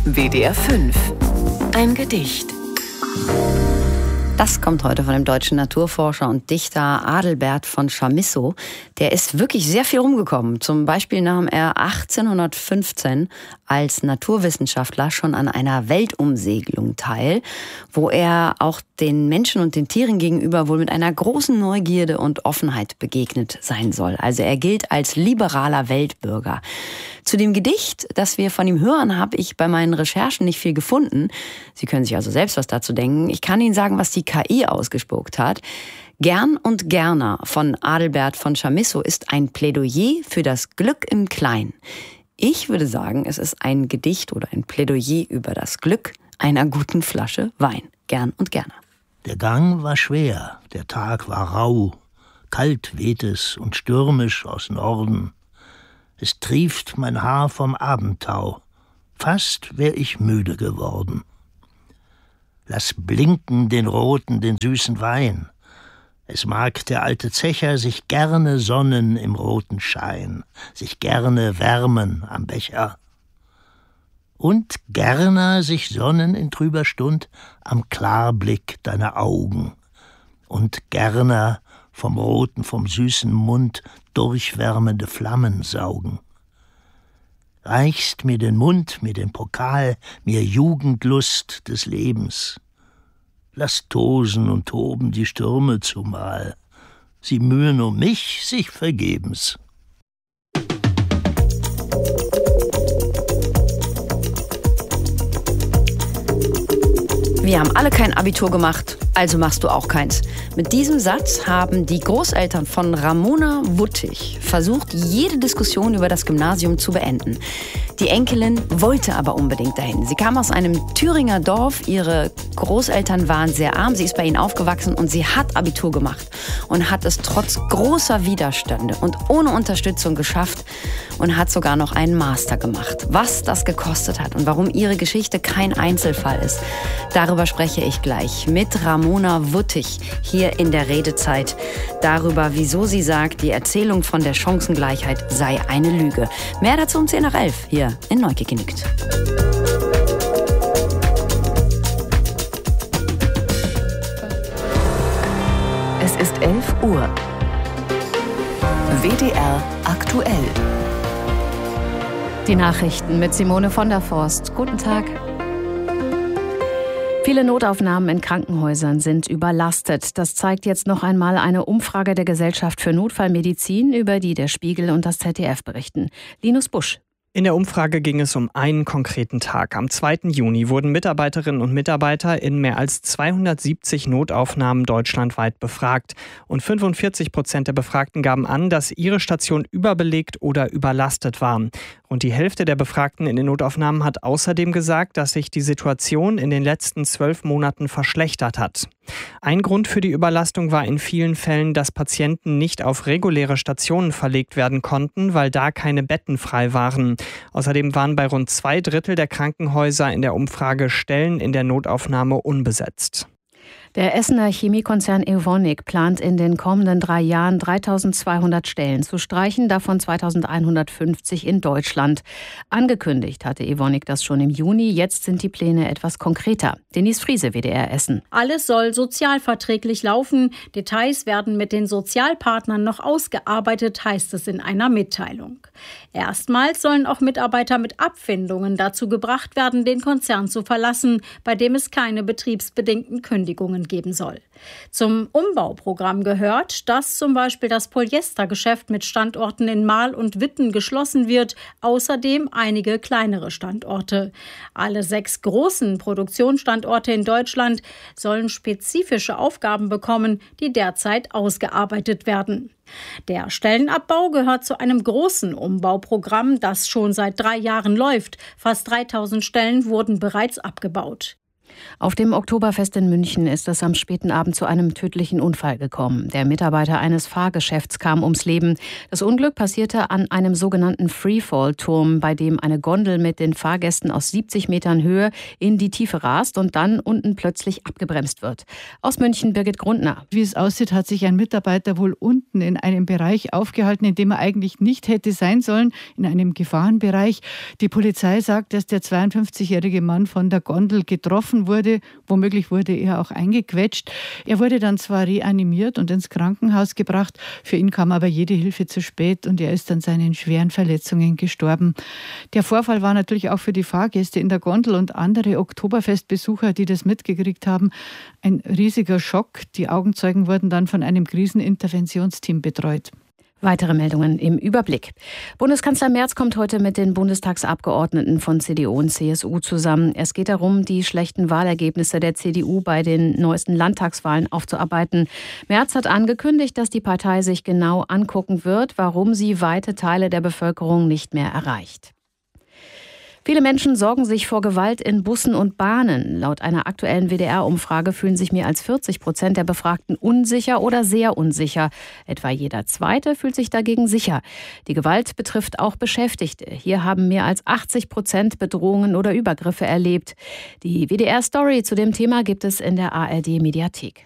WDR 5. Ein Gedicht. Das kommt heute von dem deutschen Naturforscher und Dichter Adelbert von Chamisso. Der ist wirklich sehr viel rumgekommen. Zum Beispiel nahm er 1815 als Naturwissenschaftler schon an einer Weltumsegelung teil, wo er auch den Menschen und den Tieren gegenüber wohl mit einer großen Neugierde und Offenheit begegnet sein soll. Also er gilt als liberaler Weltbürger. Zu dem Gedicht, das wir von ihm hören, habe ich bei meinen Recherchen nicht viel gefunden. Sie können sich also selbst was dazu denken. Ich kann Ihnen sagen, was die KI ausgespuckt hat. Gern und Gerner von Adelbert von Chamisso ist ein Plädoyer für das Glück im Kleinen. Ich würde sagen, es ist ein Gedicht oder ein Plädoyer über das Glück einer guten Flasche Wein. Gern und Gerner. Der Gang war schwer, der Tag war rau, kalt weht es und stürmisch aus Norden. Es trieft mein Haar vom Abendtau, fast wär ich müde geworden. Lass blinken den roten, den süßen Wein. Es mag der alte Zecher sich gerne sonnen im roten Schein, sich gerne wärmen am Becher. Und gerner sich sonnen in trüber Stund am Klarblick deiner Augen. Und gerner vom roten, vom süßen Mund durchwärmende Flammen saugen. Reichst mir den Mund, mir den Pokal, mir Jugendlust des Lebens. Lass tosen und toben die Stürme zumal, sie mühen um mich sich vergebens. Wir haben alle kein Abitur gemacht, also machst du auch keins. Mit diesem Satz haben die Großeltern von Ramona Wuttig versucht, jede Diskussion über das Gymnasium zu beenden. Die Enkelin wollte aber unbedingt dahin. Sie kam aus einem Thüringer Dorf, ihre Großeltern waren sehr arm, sie ist bei ihnen aufgewachsen und sie hat Abitur gemacht und hat es trotz großer Widerstände und ohne Unterstützung geschafft und hat sogar noch einen Master gemacht. Was das gekostet hat und warum ihre Geschichte kein Einzelfall ist, darüber spreche ich gleich mit Ramona Wuttig hier in der Redezeit. Darüber, wieso sie sagt, die Erzählung von der Chancengleichheit sei eine Lüge. Mehr dazu um 10 nach 11 hier in Neugeknickt. Es ist 11 Uhr. WDR aktuell. Die Nachrichten mit Simone von der Forst. Guten Tag. Viele Notaufnahmen in Krankenhäusern sind überlastet. Das zeigt jetzt noch einmal eine Umfrage der Gesellschaft für Notfallmedizin, über die der Spiegel und das ZDF berichten. Linus Busch. In der Umfrage ging es um einen konkreten Tag. Am 2. Juni wurden Mitarbeiterinnen und Mitarbeiter in mehr als 270 Notaufnahmen deutschlandweit befragt. Und 45% der Befragten gaben an, dass ihre Station überbelegt oder überlastet war. Rund die Hälfte der Befragten in den Notaufnahmen hat außerdem gesagt, dass sich die Situation in den letzten 12 Monaten verschlechtert hat. Ein Grund für die Überlastung war in vielen Fällen, dass Patienten nicht auf reguläre Stationen verlegt werden konnten, weil da keine Betten frei waren. Außerdem waren bei rund 2/3 der Krankenhäuser in der Umfrage Stellen in der Notaufnahme unbesetzt. Der Essener Chemiekonzern Evonik plant in den kommenden 3 Jahren 3.200 Stellen zu streichen, davon 2.150 in Deutschland. Angekündigt hatte Evonik das schon im Juni, jetzt sind die Pläne etwas konkreter. Denise Friese, WDR Essen. Alles soll sozialverträglich laufen. Details werden mit den Sozialpartnern noch ausgearbeitet, heißt es in einer Mitteilung. Erstmals sollen auch Mitarbeiter mit Abfindungen dazu gebracht werden, den Konzern zu verlassen, bei dem es keine betriebsbedingten Kündigungen geben soll. Zum Umbauprogramm gehört, dass zum Beispiel das Polyestergeschäft mit Standorten in Marl und Witten geschlossen wird, außerdem einige kleinere Standorte. Alle 6 großen Produktionsstandorte in Deutschland sollen spezifische Aufgaben bekommen, die derzeit ausgearbeitet werden. Der Stellenabbau gehört zu einem großen Umbauprogramm, das schon seit 3 Jahren läuft. Fast 3.000 Stellen wurden bereits abgebaut. Auf dem Oktoberfest in München ist es am späten Abend zu einem tödlichen Unfall gekommen. Der Mitarbeiter eines Fahrgeschäfts kam ums Leben. Das Unglück passierte an einem sogenannten Freefall-Turm, bei dem eine Gondel mit den Fahrgästen aus 70 Metern Höhe in die Tiefe rast und dann unten plötzlich abgebremst wird. Aus München Birgit Grundner. Wie es aussieht, hat sich ein Mitarbeiter wohl unten in einem Bereich aufgehalten, in dem er eigentlich nicht hätte sein sollen, in einem Gefahrenbereich. Die Polizei sagt, dass der 52-jährige Mann von der Gondel getroffen wurde. Womöglich wurde er auch eingequetscht. Er wurde dann zwar reanimiert und ins Krankenhaus gebracht, für ihn kam aber jede Hilfe zu spät und er ist an seinen schweren Verletzungen gestorben. Der Vorfall war natürlich auch für die Fahrgäste in der Gondel und andere Oktoberfestbesucher, die das mitgekriegt haben, ein riesiger Schock. Die Augenzeugen wurden dann von einem Kriseninterventionsteam betreut. Weitere Meldungen im Überblick. Bundeskanzler Merz kommt heute mit den Bundestagsabgeordneten von CDU und CSU zusammen. Es geht darum, die schlechten Wahlergebnisse der CDU bei den neuesten Landtagswahlen aufzuarbeiten. Merz hat angekündigt, dass die Partei sich genau angucken wird, warum sie weite Teile der Bevölkerung nicht mehr erreicht. Viele Menschen sorgen sich vor Gewalt in Bussen und Bahnen. Laut einer aktuellen WDR-Umfrage fühlen sich mehr als 40% der Befragten unsicher oder sehr unsicher. Etwa jeder Zweite fühlt sich dagegen sicher. Die Gewalt betrifft auch Beschäftigte. Hier haben mehr als 80% Bedrohungen oder Übergriffe erlebt. Die WDR-Story zu dem Thema gibt es in der ARD-Mediathek.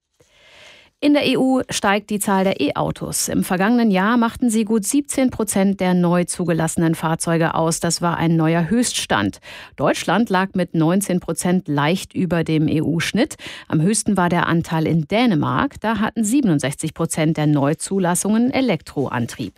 In der EU steigt die Zahl der E-Autos. Im vergangenen Jahr machten sie gut 17% der neu zugelassenen Fahrzeuge aus. Das war ein neuer Höchststand. Deutschland lag mit 19% leicht über dem EU-Schnitt. Am höchsten war der Anteil in Dänemark. Da hatten 67% der Neuzulassungen Elektroantrieb.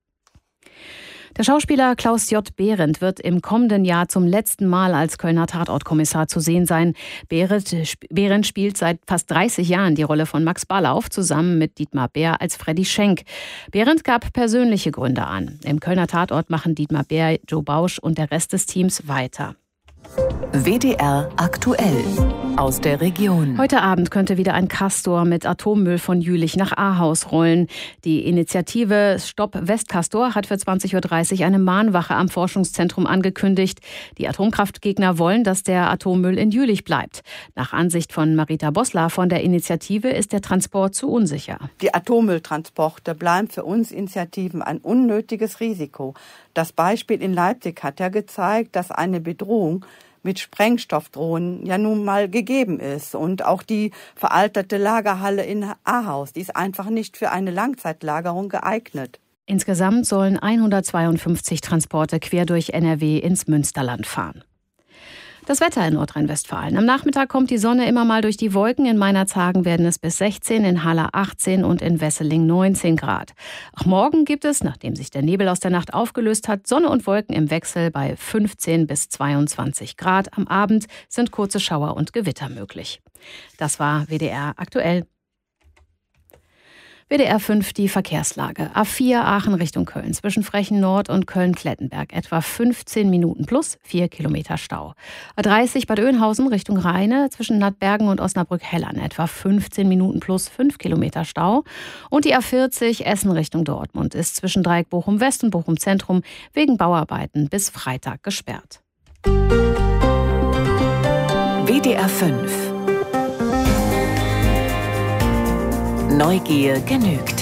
Der Schauspieler Klaus J. Behrendt wird im kommenden Jahr zum letzten Mal als Kölner Tatortkommissar zu sehen sein. Behrendt spielt seit fast 30 Jahren die Rolle von Max Barlauf zusammen mit Dietmar Bär als Freddy Schenk. Behrendt gab persönliche Gründe an. Im Kölner Tatort machen Dietmar Bär, Joe Bausch und der Rest des Teams weiter. WDR aktuell aus der Region. Heute Abend könnte wieder ein Castor mit Atommüll von Jülich nach Ahaus rollen. Die Initiative Stopp Westcastor hat für 20.30 Uhr eine Mahnwache am Forschungszentrum angekündigt. Die Atomkraftgegner wollen, dass der Atommüll in Jülich bleibt. Nach Ansicht von Marita Bossler von der Initiative ist der Transport zu unsicher. Die Atommülltransporte bleiben für uns Initiativen ein unnötiges Risiko. Das Beispiel in Leipzig hat ja gezeigt, dass eine Bedrohung mit Sprengstoffdrohnen ja nun mal gegeben ist. Und auch die veraltete Lagerhalle in Ahaus, die ist einfach nicht für eine Langzeitlagerung geeignet. Insgesamt sollen 152 Transporte quer durch NRW ins Münsterland fahren. Das Wetter in Nordrhein-Westfalen. Am Nachmittag kommt die Sonne immer mal durch die Wolken. In Meinerzhagen werden es bis 16, in Haller 18 und in Wesseling 19 Grad. Auch morgen gibt es, nachdem sich der Nebel aus der Nacht aufgelöst hat, Sonne und Wolken im Wechsel bei 15 bis 22 Grad. Am Abend sind kurze Schauer und Gewitter möglich. Das war WDR aktuell. WDR 5 die Verkehrslage. A4 Aachen Richtung Köln zwischen Frechen Nord und Köln-Klettenberg etwa 15 Minuten plus 4 Kilometer Stau. A30 Bad Oeynhausen Richtung Rheine zwischen Nattbergen und Osnabrück-Hellern etwa 15 Minuten plus 5 Kilometer Stau. Und die A40 Essen Richtung Dortmund ist zwischen Dreieck Bochum West und Bochum Zentrum wegen Bauarbeiten bis Freitag gesperrt. WDR 5 Neugier genügt.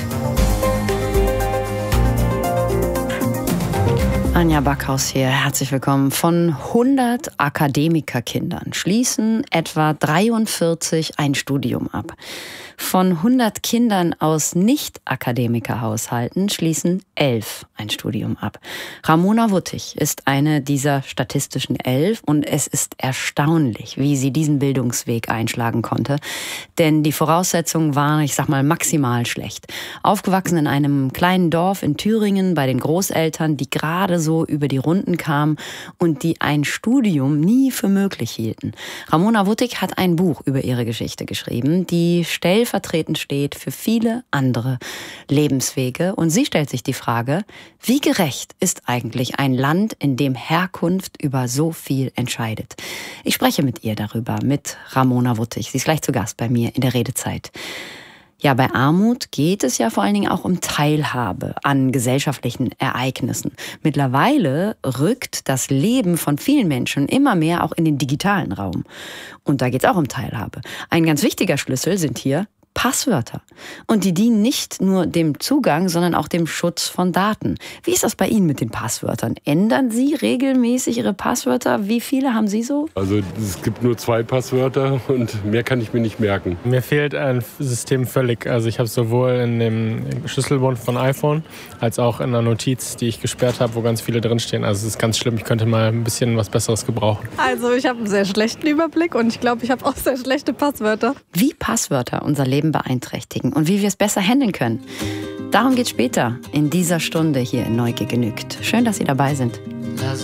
Anja Backhaus hier, herzlich willkommen. Von 100 Akademikerkindern schließen etwa 43 ein Studium ab. Von 100 Kindern aus Nicht-Akademikerhaushalten schließen 11 ein Studium ab. Ramona Wuttig ist eine dieser statistischen 11 und es ist erstaunlich, wie sie diesen Bildungsweg einschlagen konnte. Denn die Voraussetzungen waren, ich sag mal, maximal schlecht. Aufgewachsen in einem kleinen Dorf in Thüringen bei den Großeltern, die gerade so über die Runden kamen und die ein Studium nie für möglich hielten. Ramona Wuttig hat ein Buch über ihre Geschichte geschrieben, die stellvertretend steht für viele andere Lebenswege. Und sie stellt sich die Frage, wie gerecht ist eigentlich ein Land, in dem Herkunft über so viel entscheidet? Ich spreche mit ihr darüber, mit Ramona Wuttig. Sie ist gleich zu Gast bei mir in der Redezeit. Ja, bei Armut geht es ja vor allen Dingen auch um Teilhabe an gesellschaftlichen Ereignissen. Mittlerweile rückt das Leben von vielen Menschen immer mehr auch in den digitalen Raum. Und da geht es auch um Teilhabe. Ein ganz wichtiger Schlüssel sind hier Passwörter. Und die dienen nicht nur dem Zugang, sondern auch dem Schutz von Daten. Wie ist das bei Ihnen mit den Passwörtern? Ändern Sie regelmäßig Ihre Passwörter? Wie viele haben Sie so? Also es gibt nur 2 Passwörter und mehr kann ich mir nicht merken. Mir fehlt ein System völlig. Also ich habe es sowohl in dem Schlüsselbund von iPhone als auch in einer Notiz, die ich gesperrt habe, wo ganz viele drinstehen. Also es ist ganz schlimm. Ich könnte mal ein bisschen was Besseres gebrauchen. Also ich habe einen sehr schlechten Überblick und ich glaube, ich habe auch sehr schlechte Passwörter. Wie Passwörter unser Leben beeinträchtigen und wie wir es besser handeln können. Darum geht es später in dieser Stunde hier in Neugier genügt. Schön, dass Sie dabei sind.